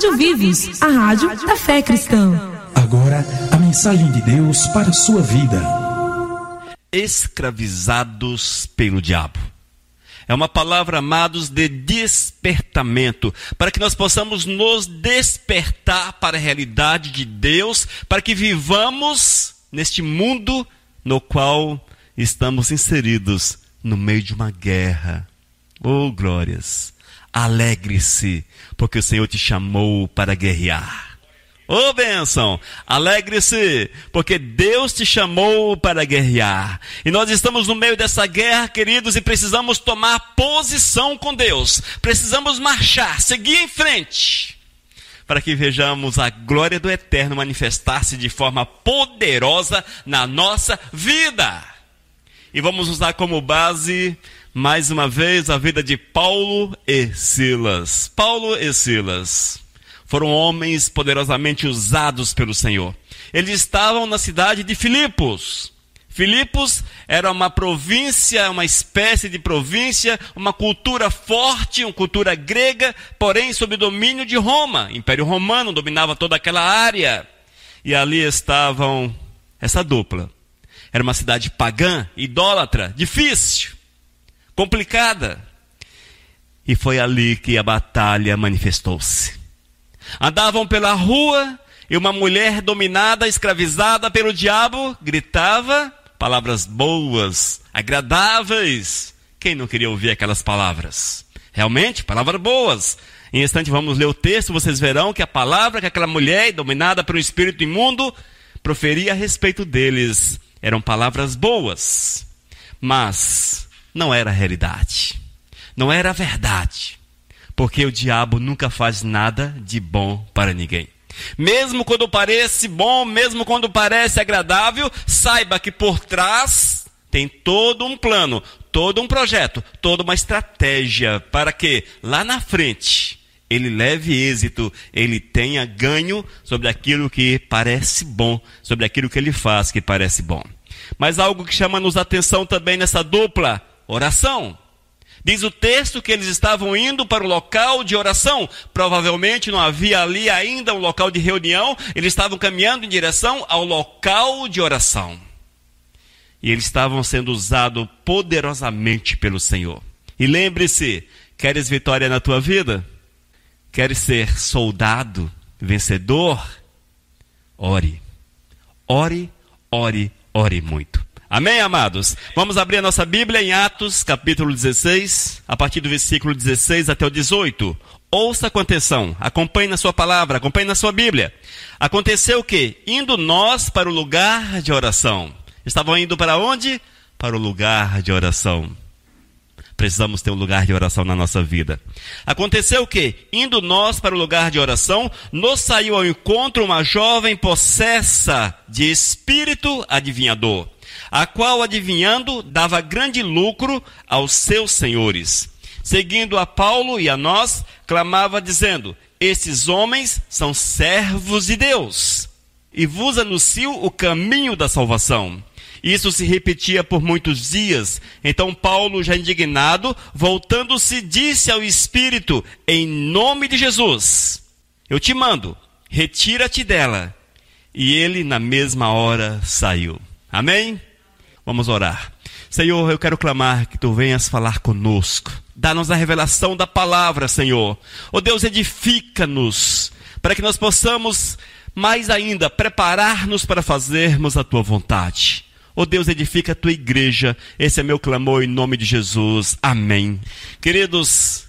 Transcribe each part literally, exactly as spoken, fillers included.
Rádio Vivos, a rádio da fé cristã. Agora, a mensagem de Deus para a sua vida. Escravizados pelo diabo. É uma palavra, amados, de despertamento, para que nós possamos nos despertar para a realidade de Deus, para que vivamos neste mundo no qual estamos inseridos no meio de uma guerra. Oh, glórias! Alegre-se, porque o Senhor te chamou para guerrear. Ô, bênção! Alegre-se, porque Deus te chamou para guerrear. E nós estamos no meio dessa guerra, queridos, e precisamos tomar posição com Deus. Precisamos marchar, seguir em frente, para que vejamos a glória do Eterno manifestar-se de forma poderosa na nossa vida. E vamos usar como base, mais uma vez, a vida de Paulo e Silas. Paulo e Silas foram homens poderosamente usados pelo Senhor. Eles estavam na cidade de Filipos. Filipos era uma província, uma espécie de província, uma cultura forte, uma cultura grega, porém sob o domínio de Roma. O Império Romano dominava toda aquela área. E ali estavam essa dupla. Era uma cidade pagã, idólatra, difícil, complicada. E foi ali que a batalha manifestou-se. Andavam pela rua e uma mulher dominada, escravizada pelo diabo, gritava palavras boas, agradáveis. Quem não queria ouvir aquelas palavras? Realmente, palavras boas. Em instante vamos ler o texto, vocês verão que a palavra que aquela mulher, dominada por um espírito imundo, proferia a respeito deles eram palavras boas, mas não era a realidade, não era a verdade, porque o diabo nunca faz nada de bom para ninguém. Mesmo quando parece bom, mesmo quando parece agradável, saiba que por trás tem todo um plano, todo um projeto, toda uma estratégia para que lá na frente ele leve êxito, ele tenha ganho sobre aquilo que parece bom, sobre aquilo que ele faz que parece bom. Mas algo que chama-nos a atenção também nessa dupla, oração. Diz o texto que eles estavam indo para o local de oração. Provavelmente não havia ali ainda um local de reunião. Eles estavam caminhando em direção ao local de oração. E eles estavam sendo usados poderosamente pelo Senhor. E lembre-se, queres vitória na tua vida? Queres ser soldado, vencedor? Ore. Ore, ore, ore muito. Amém, amados? Vamos abrir a nossa Bíblia em Atos, capítulo dezesseis, a partir do versículo dezesseis até o dezoito. Ouça com atenção, acompanhe na sua palavra, acompanhe na sua Bíblia. Aconteceu que, indo nós para o lugar de oração. Estavam indo para onde? Para o lugar de oração. Precisamos ter um lugar de oração na nossa vida. Aconteceu que, indo nós para o lugar de oração, nos saiu ao encontro uma jovem possessa de espírito adivinhador, a qual, adivinhando, dava grande lucro aos seus senhores. Seguindo a Paulo e a nós, clamava dizendo: esses homens são servos de Deus, e vos anuncio o caminho da salvação. Isso se repetia por muitos dias. Então Paulo, já indignado, voltando-se, disse ao Espírito: em nome de Jesus, eu te mando, retira-te dela. E ele na mesma hora saiu. Amém? Vamos orar. Senhor, eu quero clamar que tu venhas falar conosco. Dá-nos a revelação da palavra, Senhor. Ó Deus, edifica-nos, para que nós possamos, mais ainda, preparar-nos para fazermos a tua vontade. Ó Deus, edifica a tua igreja. Esse é meu clamor em nome de Jesus. Amém. Queridos,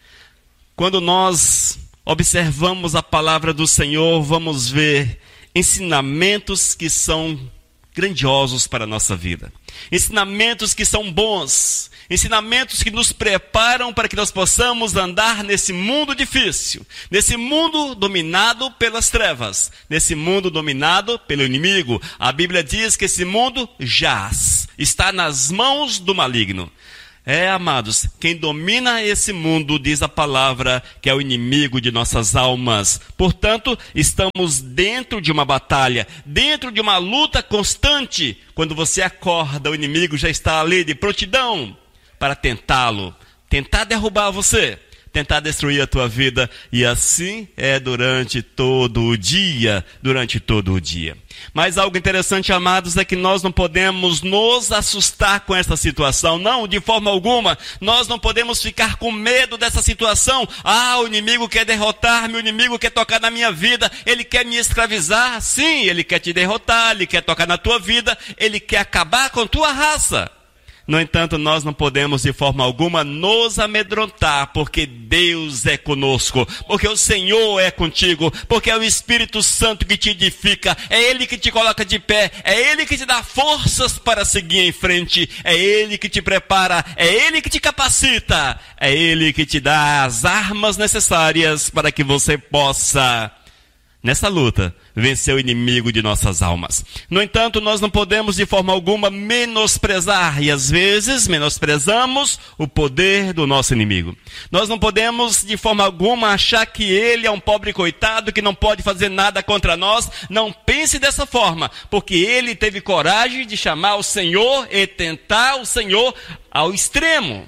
quando nós observamos a palavra do Senhor, vamos ver ensinamentos que são grandiosos para a nossa vida. Ensinamentos que são bons. Ensinamentos que nos preparam para que nós possamos andar nesse mundo difícil, nesse mundo dominado pelas trevas, nesse mundo dominado pelo inimigo. A Bíblia diz que esse mundo jaz, está nas mãos do maligno. É, amados, quem domina esse mundo, diz a palavra, que é o inimigo de nossas almas. Portanto, estamos dentro de uma batalha, dentro de uma luta constante. Quando você acorda, o inimigo já está ali de prontidão para tentá-lo, tentar derrubar você, tentar destruir a tua vida. E assim é durante todo o dia, durante todo o dia. Mas algo interessante, amados, é que nós não podemos nos assustar com essa situação. Não, de forma alguma. Nós não podemos ficar com medo dessa situação. Ah, o inimigo quer derrotar-me, o inimigo quer tocar na minha vida, ele quer me escravizar. Sim, ele quer te derrotar, ele quer tocar na tua vida, ele quer acabar com tua raça. No entanto, nós não podemos de forma alguma nos amedrontar, porque Deus é conosco, porque o Senhor é contigo, porque é o Espírito Santo que te edifica, é Ele que te coloca de pé, é Ele que te dá forças para seguir em frente, é Ele que te prepara, é Ele que te capacita, é Ele que te dá as armas necessárias para que você possa, nessa luta, vencer o inimigo de nossas almas. No entanto, nós não podemos de forma alguma menosprezar, e às vezes menosprezamos o poder do nosso inimigo. Nós não podemos de forma alguma achar que ele é um pobre coitado que não pode fazer nada contra nós. Não pense dessa forma, porque ele teve coragem de chamar o Senhor e tentar o Senhor ao extremo.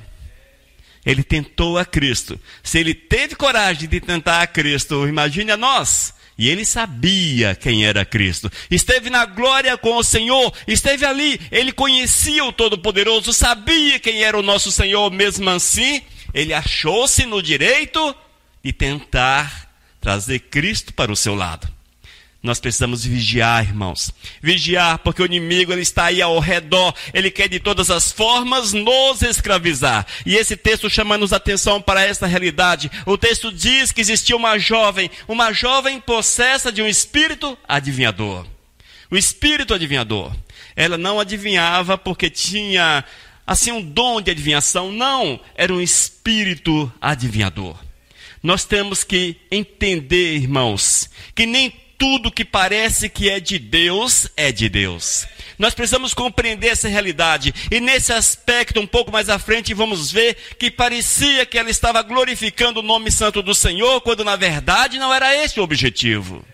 Ele tentou a Cristo. Se ele teve coragem de tentar a Cristo, imagine a nós. E ele sabia quem era Cristo. Esteve na glória com o Senhor. Esteve ali. Ele conhecia o Todo-Poderoso. Sabia quem era o nosso Senhor. Mesmo assim, ele achou-se no direito de tentar trazer Cristo para o seu lado. Nós precisamos vigiar, irmãos. Vigiar, porque o inimigo ele está aí ao redor. Ele quer de todas as formas nos escravizar. E esse texto chama-nos atenção para essa realidade. O texto diz que existia uma jovem, uma jovem possessa de um espírito adivinhador. O espírito adivinhador. Ela não adivinhava porque tinha, assim, um dom de adivinhação. Não, era um espírito adivinhador. Nós temos que entender, irmãos, que nem tudo que parece que é de Deus, é de Deus. Nós precisamos compreender essa realidade. E nesse aspecto, um pouco mais à frente, vamos ver que parecia que ela estava glorificando o nome santo do Senhor, quando na verdade não era esse o objetivo.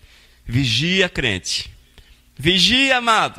Vigia, crente. Vigia, amado.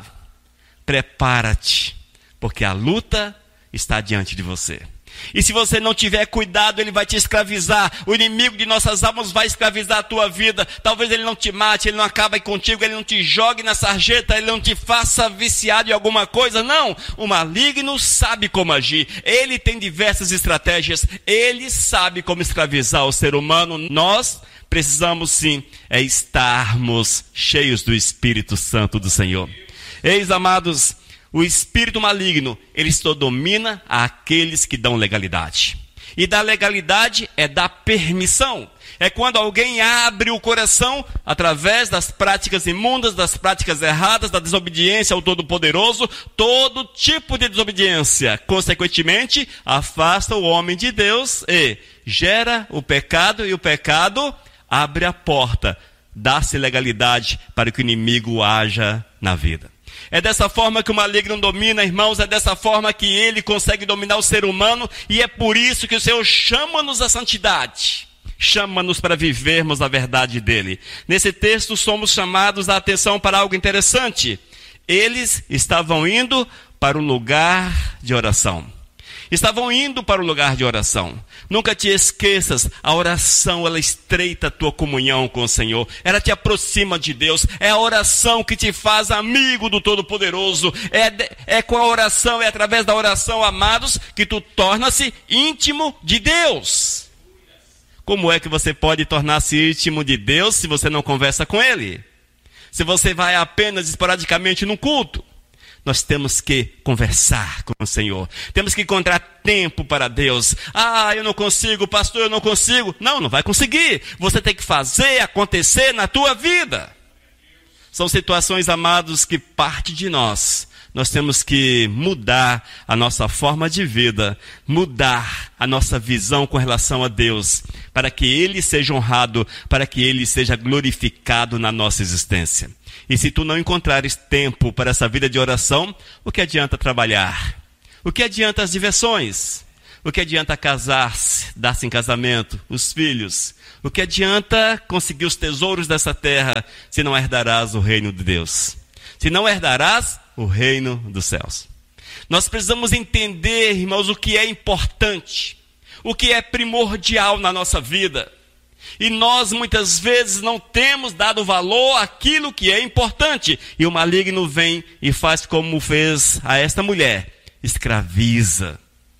Prepara-te, porque a luta está diante de você. E se você não tiver cuidado, ele vai te escravizar. O inimigo de nossas almas vai escravizar a tua vida. Talvez ele não te mate, ele não acabe contigo, ele não te jogue na sarjeta, ele não te faça viciado em alguma coisa. Não, o maligno sabe como agir. Ele tem diversas estratégias. Ele sabe como escravizar o ser humano. Nós precisamos sim é estarmos cheios do Espírito Santo do Senhor. Eis, amados, o espírito maligno, ele só domina aqueles que dão legalidade. E dar legalidade é dar permissão. É quando alguém abre o coração através das práticas imundas, das práticas erradas, da desobediência ao Todo-Poderoso, todo tipo de desobediência. Consequentemente, afasta o homem de Deus e gera o pecado, e o pecado abre a porta, dá-se legalidade para que o inimigo haja na vida. É dessa forma que o maligno domina, irmãos, é dessa forma que ele consegue dominar o ser humano, e é por isso que o Senhor chama-nos à santidade, chama-nos para vivermos a verdade dele. Nesse texto somos chamados a atenção para algo interessante. Eles estavam indo para o lugar de oração. Estavam indo para o lugar de oração. Nunca te esqueças, a oração, ela estreita a tua comunhão com o Senhor. Ela te aproxima de Deus. É a oração que te faz amigo do Todo-Poderoso. É, de, é com a oração, é através da oração, amados, que tu torna-se íntimo de Deus. Como é que você pode tornar-se íntimo de Deus se você não conversa com Ele? Se você vai apenas esporadicamente no culto? Nós temos que conversar com o Senhor. Temos que encontrar tempo para Deus. Ah, eu não consigo, pastor, eu não consigo. Não, não vai conseguir. Você tem que fazer acontecer na tua vida. São situações, amados, que parte de nós. Nós temos que mudar a nossa forma de vida, mudar a nossa visão com relação a Deus, para que Ele seja honrado, para que Ele seja glorificado na nossa existência. E se tu não encontrares tempo para essa vida de oração, o que adianta trabalhar? O que adianta as diversões? O que adianta casar-se, dar-se em casamento, os filhos? O que adianta conseguir os tesouros dessa terra, se não herdarás o reino de Deus? Se não herdarás o reino dos céus. Nós precisamos entender, irmãos, o que é importante. o que é primordial na nossa vida. E nós muitas vezes não temos dado valor àquilo que é importante. E o maligno vem e faz como fez a esta mulher. Escraviza.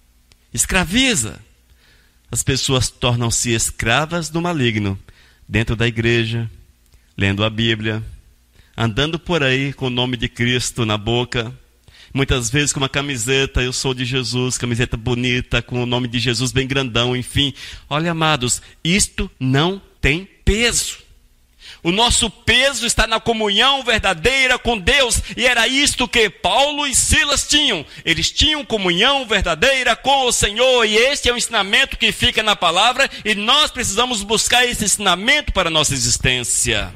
Escraviza. As pessoas tornam-se escravas do maligno. Dentro da igreja, lendo a Bíblia, andando por aí com o nome de Cristo na boca. Muitas vezes com uma camiseta, eu sou de Jesus, camiseta bonita, com o nome de Jesus bem grandão, enfim. Olha, amados, isto não tem peso. O nosso peso está na comunhão verdadeira com Deus. E era isto que Paulo e Silas tinham. Eles tinham comunhão verdadeira com o Senhor. E este é o ensinamento que fica na palavra. E nós precisamos buscar esse ensinamento para a nossa existência.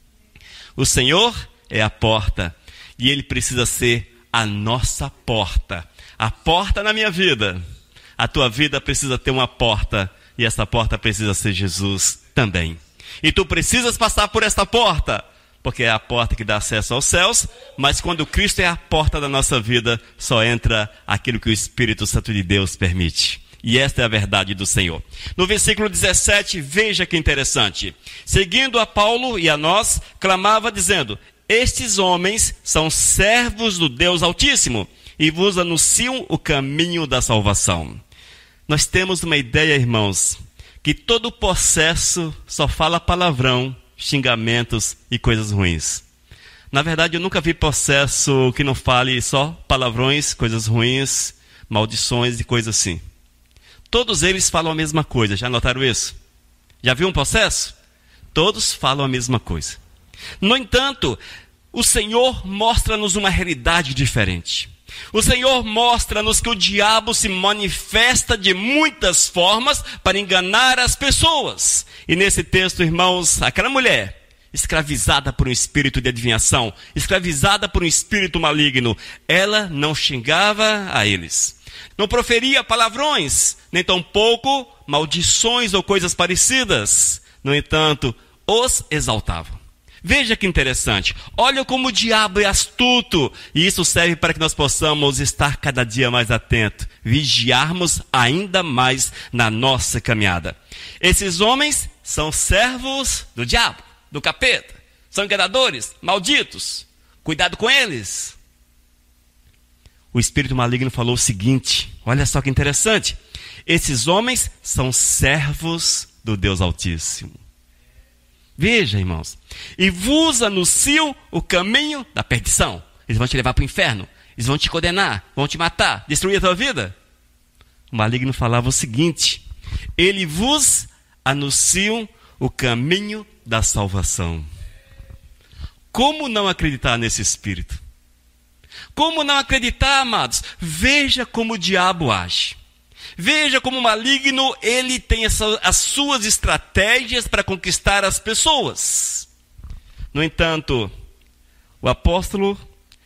O Senhor é a porta. E Ele precisa ser a nossa porta. A porta na minha vida. A tua vida precisa ter uma porta. E essa porta precisa ser Jesus também. E tu precisas passar por esta porta, porque é a porta que dá acesso aos céus, mas quando Cristo é a porta da nossa vida, só entra aquilo que o Espírito Santo de Deus permite. E esta é a verdade do Senhor. No versículo dezessete, veja que interessante. Seguindo a Paulo e a nós, clamava dizendo: estes homens são servos do Deus Altíssimo e vos anunciam o caminho da salvação. Nós temos uma ideia, irmãos, que todo possesso só fala palavrão, xingamentos e coisas ruins. Na verdade, eu nunca vi possesso que não fale só palavrões, coisas ruins, maldições e coisas assim. Todos eles falam a mesma coisa, já notaram isso? Já viu um possesso? Todos falam a mesma coisa. No entanto, o Senhor mostra-nos uma realidade diferente. O Senhor mostra-nos que o diabo se manifesta de muitas formas para enganar as pessoas. E nesse texto, irmãos, aquela mulher, escravizada por um espírito de adivinhação, escravizada por um espírito maligno, ela não xingava a eles. Não proferia palavrões, nem tampouco maldições ou coisas parecidas. No entanto, os exaltava. Veja que interessante, olha como o diabo é astuto, e isso serve para que nós possamos estar cada dia mais atentos, vigiarmos ainda mais na nossa caminhada. Esses homens são servos do diabo, do capeta, são enganadores, malditos, cuidado com eles. O espírito maligno falou o seguinte, olha só que interessante, esses homens são servos do Deus Altíssimo. Veja, irmãos, e vos anunciam o caminho da perdição. Eles vão te levar para o inferno, eles vão te condenar, vão te matar, destruir a tua vida. O maligno falava o seguinte, ele vos anunciam o caminho da salvação. Como não acreditar nesse espírito? Como não acreditar, amados? Veja como o diabo age. Veja como o maligno, ele tem essa, as suas estratégias para conquistar as pessoas. No entanto, o apóstolo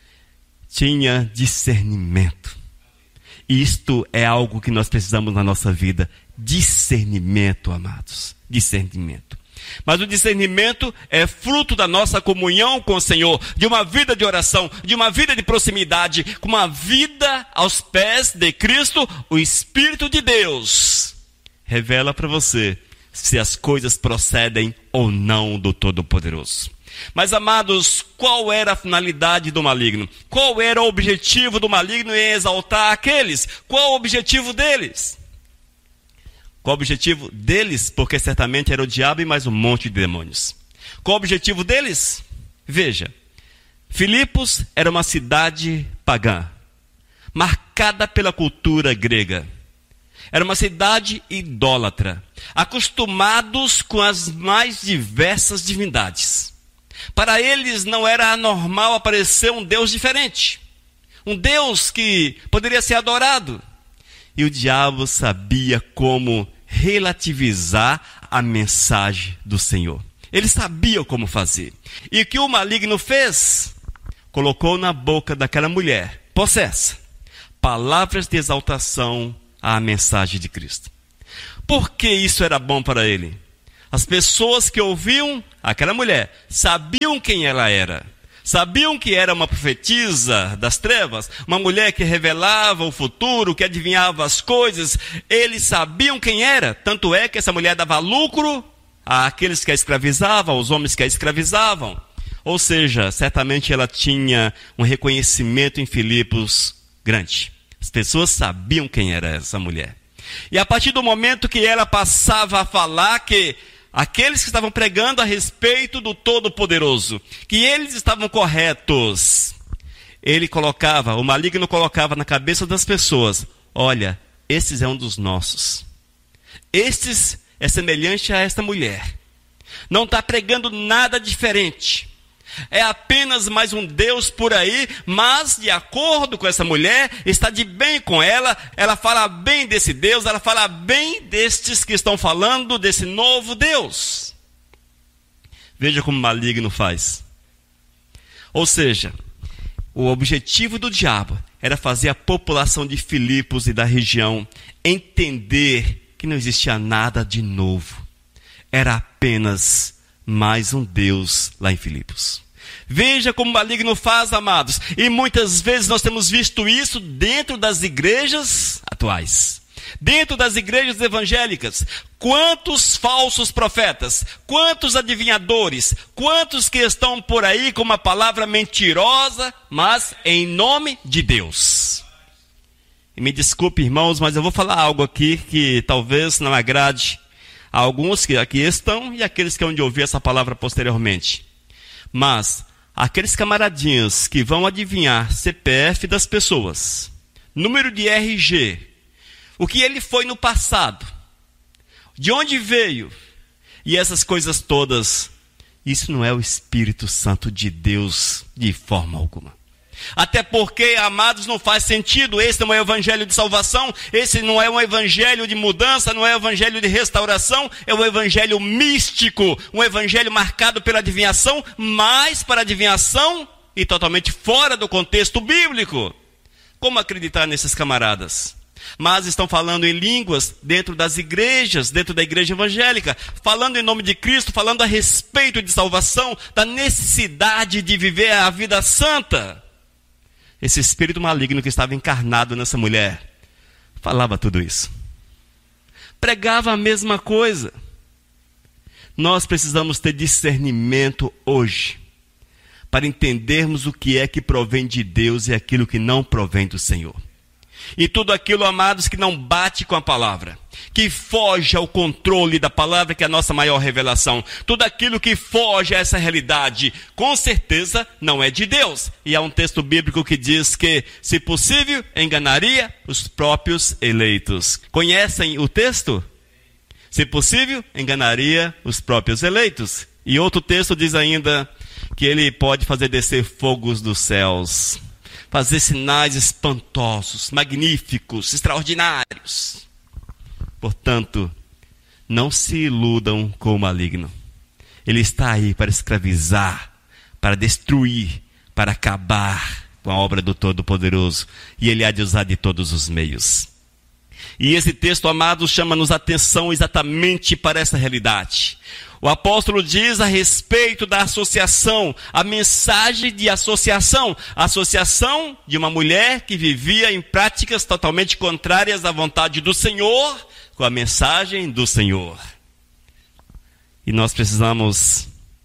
tinha discernimento. Isto é algo que nós precisamos na nossa vida. Discernimento, amados. Discernimento. Mas o discernimento é fruto da nossa comunhão com o Senhor, de uma vida de oração, de uma vida de proximidade, com uma vida aos pés de Cristo. O Espírito de Deus revela para você se as coisas procedem ou não do Todo-Poderoso. Mas, amados, qual era a finalidade do maligno? Qual era o objetivo do maligno em exaltar aqueles? Qual o objetivo deles? Qual o objetivo deles? Porque certamente era o diabo e mais um monte de demônios. Qual o objetivo deles? Veja, Filipos era uma cidade pagã, marcada pela cultura grega. Era uma cidade idólatra, acostumados com as mais diversas divindades. Para eles não era anormal aparecer um Deus diferente, um Deus que poderia ser adorado. E o diabo sabia como relativizar a mensagem do Senhor. Ele sabia como fazer. E o que o maligno fez? Colocou na boca daquela mulher, possessa, palavras de exaltação à mensagem de Cristo. Por que isso era bom para ele? As pessoas que ouviam aquela mulher sabiam quem ela era. Sabiam que era uma profetisa das trevas, uma mulher que revelava o futuro, que adivinhava as coisas. Eles sabiam quem era. Tanto é que essa mulher dava lucro àqueles que a escravizavam, aos homens que a escravizavam. Ou seja, certamente ela tinha um reconhecimento em Filipos grande. As pessoas sabiam quem era essa mulher. E a partir do momento que ela passava a falar que aqueles que estavam pregando a respeito do Todo-Poderoso, que eles estavam corretos, ele colocava, o maligno colocava na cabeça das pessoas: olha, esses é um dos nossos. Estes é semelhante a esta mulher. Não está pregando nada diferente. É apenas mais um Deus por aí, mas de acordo com essa mulher, está de bem com ela, ela fala bem desse Deus, ela fala bem destes que estão falando desse novo Deus. Veja como o maligno faz. Ou seja, o objetivo do diabo era fazer a população de Filipos e da região entender que não existia nada de novo. Era apenas mais um Deus lá em Filipos. Veja como o maligno faz, amados. E muitas vezes nós temos visto isso dentro das igrejas atuais. Dentro das igrejas evangélicas. Quantos falsos profetas, quantos adivinhadores, quantos que estão por aí com uma palavra mentirosa, mas em nome de Deus. E me desculpe, irmãos, mas eu vou falar algo aqui que talvez não agrade a alguns que aqui estão e aqueles que hão de ouvir essa palavra posteriormente. Mas aqueles camaradinhos que vão adivinhar C P F das pessoas, número de R G, o que ele foi no passado, de onde veio, e essas coisas todas, isso não é o Espírito Santo de Deus de forma alguma. Até porque, amados, não faz sentido. Esse não é o evangelho de salvação, esse não é um evangelho de mudança, não é um evangelho de restauração, é um evangelho místico, um evangelho marcado pela adivinhação, mas para adivinhação e totalmente fora do contexto bíblico. Como acreditar nesses camaradas? Mas estão falando em línguas dentro das igrejas, dentro da igreja evangélica, falando em nome de Cristo, falando a respeito de salvação, da necessidade de viver a vida santa. Esse espírito maligno que estava encarnado nessa mulher falava tudo isso. Pregava a mesma coisa. Nós precisamos ter discernimento hoje para entendermos o que é que provém de Deus e aquilo que não provém do Senhor. E tudo aquilo, amados, que não bate com a palavra, que foge ao controle da palavra, que é a nossa maior revelação, tudo aquilo que foge a essa realidade, com certeza não é de Deus. E há um texto bíblico que diz que, se possível, enganaria os próprios eleitos. Conhecem o texto? Se possível, enganaria os próprios eleitos. E outro texto diz ainda que ele pode fazer descer fogos dos céus, fazer sinais espantosos, magníficos, extraordinários. Portanto, não se iludam com o maligno. Ele está aí para escravizar, para destruir, para acabar com a obra do Todo-Poderoso. E ele há de usar de todos os meios. E esse texto, amados, chama-nos atenção exatamente para essa realidade. O apóstolo diz a respeito da associação, a mensagem de associação. A associação de uma mulher que vivia em práticas totalmente contrárias à vontade do Senhor, com a mensagem do Senhor. E nós precisamos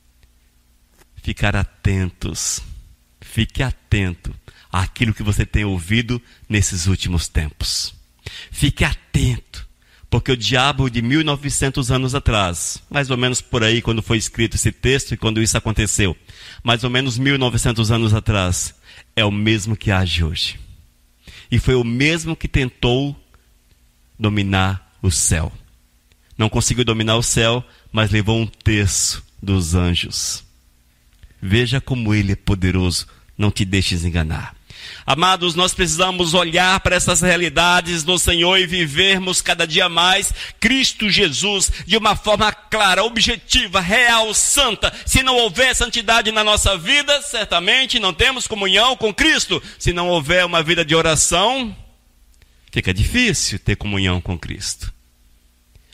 ficar atentos. Fique atento àquilo que você tem ouvido nesses últimos tempos. Fique atento. Porque o diabo de mil e novecentos anos atrás, mais ou menos por aí quando foi escrito esse texto e quando isso aconteceu, mais ou menos mil e novecentos anos atrás, é o mesmo que age hoje. E foi o mesmo que tentou dominar o céu. Não conseguiu dominar o céu, mas levou um terço dos anjos. Veja como ele é poderoso, não te deixes enganar. Amados, nós precisamos olhar para essas realidades do Senhor e vivermos cada dia mais Cristo Jesus de uma forma clara, objetiva, real, santa. Se não houver santidade na nossa vida, certamente não temos comunhão com Cristo. Se não houver uma vida de oração, fica difícil ter comunhão com Cristo.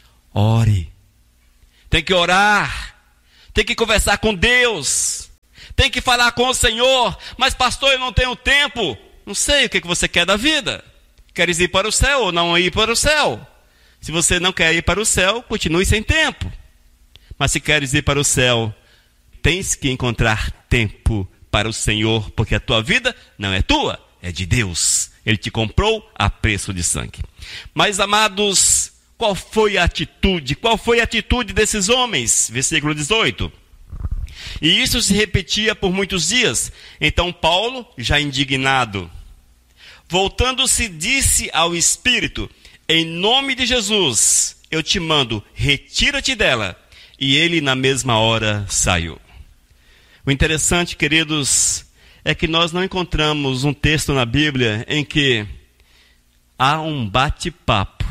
Ore. Tem que orar. Tem que conversar com Deus. tem que falar com o Senhor. Mas pastor, eu não tenho tempo. Não sei o que você quer da vida. Queres ir para o céu ou não ir para o céu? Se você não quer ir para o céu, continue sem tempo. Mas se queres ir para o céu, tens que encontrar tempo para o Senhor, porque a tua vida não é tua, é de Deus. Ele te comprou a preço de sangue. Mas, amados, qual foi a atitude? Qual foi a atitude desses homens? Versículo dezoito. E isso se repetia por muitos dias. Então Paulo, já indignado, voltando-se, disse ao Espírito: em nome de Jesus, eu te mando, retira-te dela. E ele na mesma hora saiu. O interessante, queridos, é que nós não encontramos um texto na Bíblia em que há um bate-papo.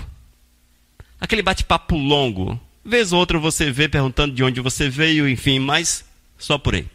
Aquele bate-papo longo. Vez ou outra você vê perguntando de onde você veio, enfim, mas só por aí.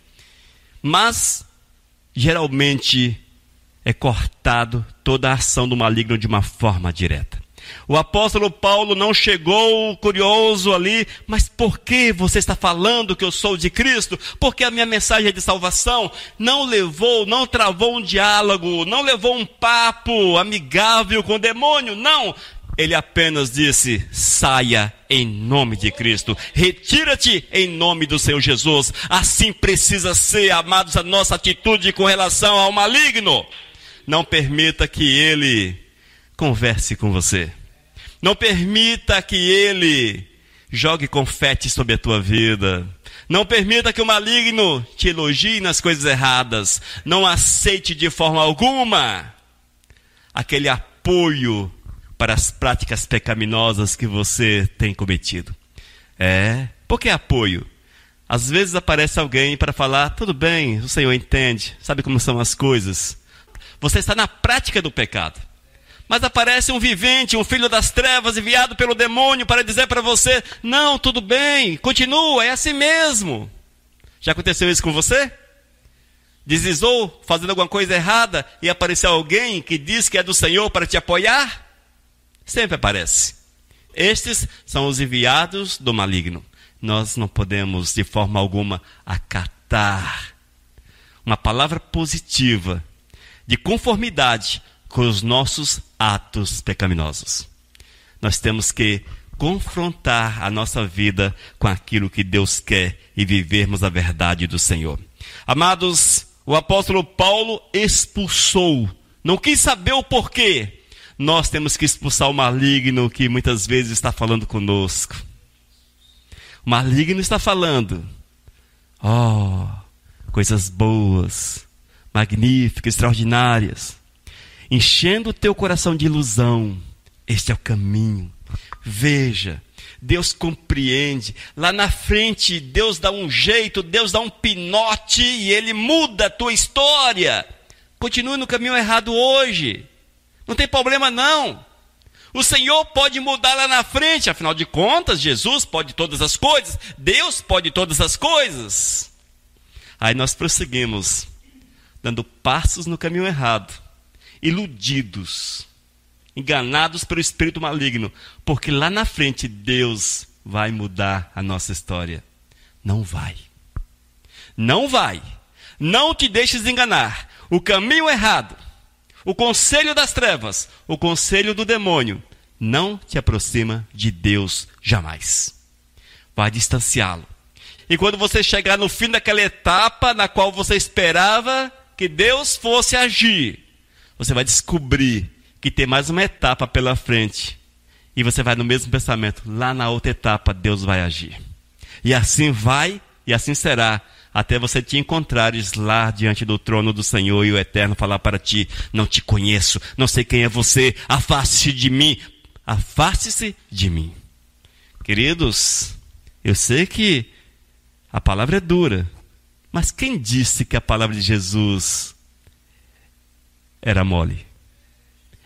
Mas, geralmente, é cortado toda a ação do maligno de uma forma direta. O apóstolo Paulo não chegou curioso ali, mas por que você está falando que eu sou de Cristo? Porque a minha mensagem é de salvação. Não levou, não travou um diálogo, não levou um papo amigável com o demônio, não. Ele apenas disse: saia em nome de Cristo, retira-te em nome do Senhor Jesus. Assim precisa ser, amados, a nossa atitude com relação ao maligno. Não permita que ele converse com você. Não permita que ele jogue confete sobre a tua vida. Não permita que o maligno te elogie nas coisas erradas. Não aceite de forma alguma aquele apoio para as práticas pecaminosas que você tem cometido. É, por que apoio? Às vezes aparece alguém para falar: tudo bem, o Senhor entende, sabe como são as coisas. Você está na prática do pecado. Mas aparece um vivente, um filho das trevas, enviado pelo demônio para dizer para você: não, tudo bem, continua, é assim mesmo. Já aconteceu isso com você? Deslizou fazendo alguma coisa errada e apareceu alguém que diz que é do Senhor para te apoiar? Sempre aparece. Estes são os enviados do maligno. Nós não podemos de forma alguma acatar uma palavra positiva de conformidade com os nossos atos pecaminosos. Nós temos que confrontar a nossa vida com aquilo que Deus quer e vivermos a verdade do Senhor. Amados, o apóstolo Paulo expulsou, não quis saber o porquê. Nós temos que expulsar o maligno que muitas vezes está falando conosco. O maligno está falando: oh, coisas boas, magníficas, extraordinárias, enchendo o teu coração de ilusão. Este é o caminho. Veja, Deus compreende. Lá na frente, Deus dá um jeito, Deus dá um pinote e Ele muda a tua história. Continue no caminho errado hoje. Não tem problema não. O Senhor pode mudar lá na frente. Afinal de contas, Jesus pode todas as coisas. Deus pode todas as coisas. Aí nós prosseguimos, dando passos no caminho errado, iludidos, enganados pelo espírito maligno, porque lá na frente Deus vai mudar a nossa história. Não vai. Não vai. Não te deixes enganar. O caminho errado, o conselho das trevas, o conselho do demônio, não te aproxima de Deus jamais. Vai distanciá-lo. E quando você chegar no fim daquela etapa na qual você esperava que Deus fosse agir, você vai descobrir que tem mais uma etapa pela frente. E você vai no mesmo pensamento: lá na outra etapa Deus vai agir. E assim vai, e assim será, até você te encontrares lá diante do trono do Senhor e o Eterno falar para ti: não te conheço, não sei quem é você, afaste-se de mim, afaste-se de mim. Queridos, eu sei que a palavra é dura, mas quem disse que a palavra de Jesus era mole?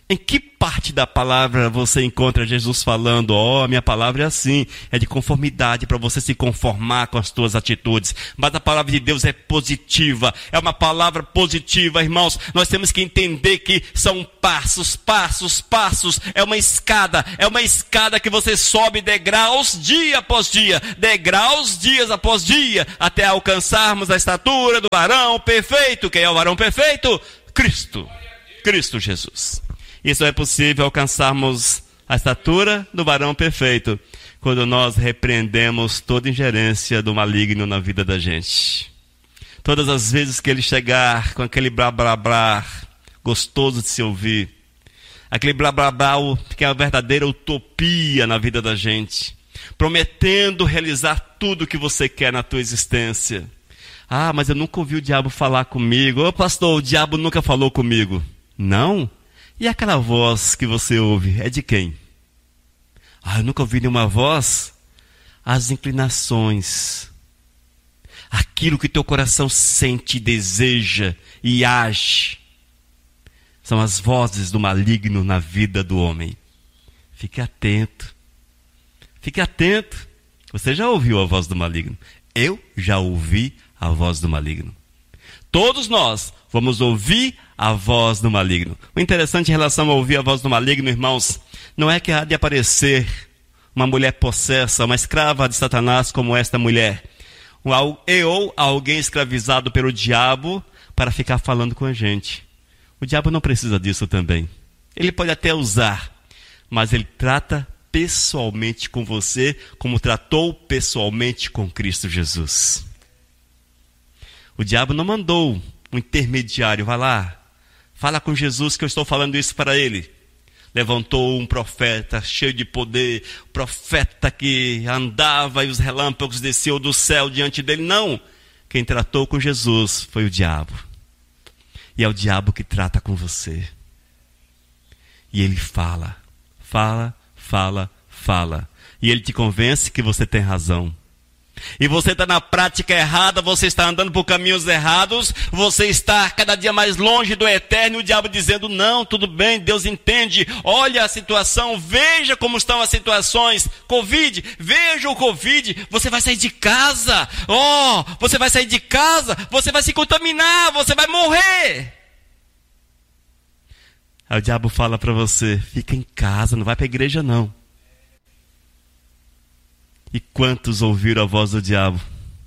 Em que parte da palavra você encontra Jesus falando, ó, oh, minha palavra é assim, é de conformidade, para você se conformar com as tuas atitudes. Mas a palavra de Deus é positiva, é uma palavra positiva, irmãos. Nós temos que entender que são passos, passos, passos, é uma escada, é uma escada que você sobe degraus dia após dia, degraus dias após dia, até alcançarmos a estatura do varão perfeito. Quem é o varão perfeito? Cristo, Cristo Jesus. Isso é possível alcançarmos a estatura do varão perfeito quando nós repreendemos toda ingerência do maligno na vida da gente. Todas as vezes que ele chegar com aquele blá blá blá gostoso de se ouvir, aquele blá blá blá que é a verdadeira utopia na vida da gente, prometendo realizar tudo o que você quer na tua existência. Ah, mas eu nunca ouvi o diabo falar comigo. Ô pastor, o diabo nunca falou comigo. Não? E aquela voz que você ouve, é de quem? Ah, eu nunca ouvi nenhuma voz. As inclinações. Aquilo que teu coração sente, deseja e age. São as vozes do maligno na vida do homem. Fique atento. Fique atento. Você já ouviu a voz do maligno? Eu já ouvi a voz do maligno. Todos nós vamos ouvir a voz do maligno. O interessante em relação a ouvir a voz do maligno, irmãos, não é que há de aparecer uma mulher possessa, uma escrava de Satanás como esta mulher, ou alguém escravizado pelo diabo para ficar falando com a gente. O diabo não precisa disso também. Ele pode até usar, mas ele trata pessoalmente com você, como tratou pessoalmente com Cristo Jesus. O diabo não mandou um intermediário, vai lá, fala com Jesus que eu estou falando isso para ele. Levantou um profeta cheio de poder, profeta que andava e os relâmpagos desciam do céu diante dele. Não, quem tratou com Jesus foi o diabo. E é o diabo que trata com você. E ele fala, fala, fala, fala. E ele te convence que você tem razão. E você está na prática errada, você está andando por caminhos errados, você está cada dia mais longe do eterno, e o diabo dizendo, não, tudo bem, Deus entende, olha a situação, veja como estão as situações, Covid, veja o Covid, você vai sair de casa, oh, você vai sair de casa, você vai se contaminar, você vai morrer. Aí o diabo fala para você, fica em casa, não vai para a igreja não. E quantos ouviram a voz do diabo?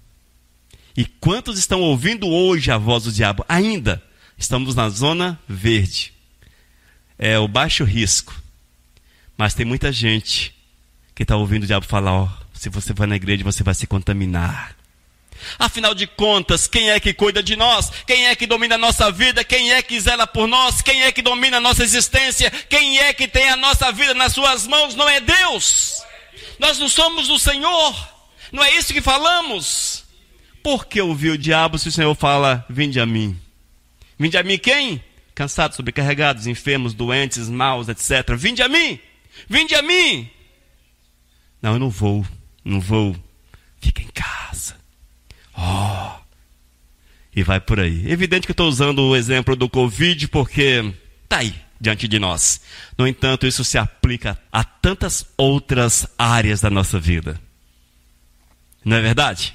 E quantos estão ouvindo hoje a voz do diabo? Ainda estamos na zona verde. É o baixo risco. Mas tem muita gente que está ouvindo o diabo falar, ó, se você vai na igreja você vai se contaminar. Afinal de contas, quem é que cuida de nós? Quem é que domina a nossa vida? Quem é que zela por nós? Quem é que domina a nossa existência? Quem é que tem a nossa vida nas suas mãos? Não é Deus. Nós não somos do Senhor. Não é isso que falamos. Por que ouvir o diabo se o Senhor fala, vinde a mim? Vinde a mim quem? Cansados, sobrecarregados, enfermos, doentes, maus, etcétera. Vinde a mim. Vinde a mim. Não, eu não vou. Não vou. Fica em casa. Oh. E vai por aí. Evidente que eu estou usando o exemplo do Covid porque está aí diante de nós. No entanto, isso se aplica a tantas outras áreas da nossa vida. Não é verdade?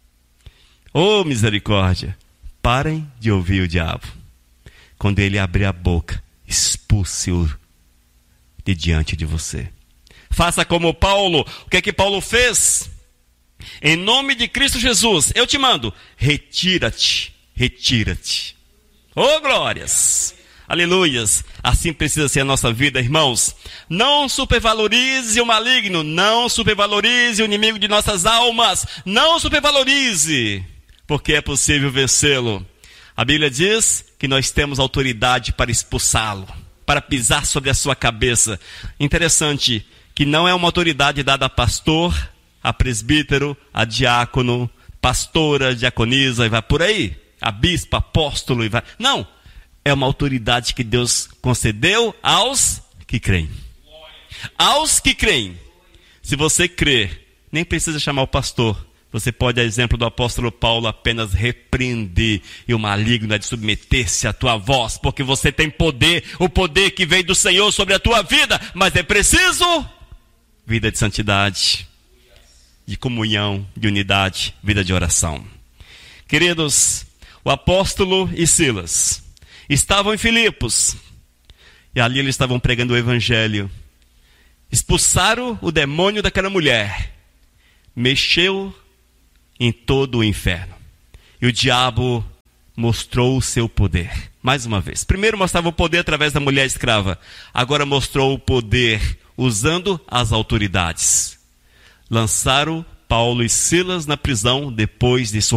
Oh, misericórdia! Parem de ouvir o diabo. Quando ele abrir a boca, expulse-o de diante de você. Faça como Paulo. O que é que Paulo fez? Em nome de Cristo Jesus, eu te mando, retira-te, retira-te. Oh, glórias! Aleluias! Assim precisa ser a nossa vida, irmãos. Não supervalorize o maligno, não supervalorize o inimigo de nossas almas, não supervalorize, porque é possível vencê-lo. A Bíblia diz que nós temos autoridade para expulsá-lo, para pisar sobre a sua cabeça. Interessante que não é uma autoridade dada a pastor, a presbítero, a diácono, pastora, diaconisa, e vai por aí, a bispa, apóstolo, e vai. Não! É uma autoridade que Deus concedeu aos que creem. Aos que creem. Se você crer, nem precisa chamar o pastor. Você pode, a exemplo do apóstolo Paulo, apenas repreender e o maligno é de submeter-se à tua voz, porque você tem poder, o poder que vem do Senhor sobre a tua vida, mas é preciso vida de santidade, de comunhão, de unidade, vida de oração. Queridos, o apóstolo e Silas estavam em Filipos, e ali eles estavam pregando o evangelho. Expulsaram o demônio daquela mulher, mexeu em todo o inferno, e o diabo mostrou o seu poder, mais uma vez. Primeiro mostrava o poder através da mulher escrava, agora mostrou o poder usando as autoridades. Lançaram Paulo e Silas na prisão depois de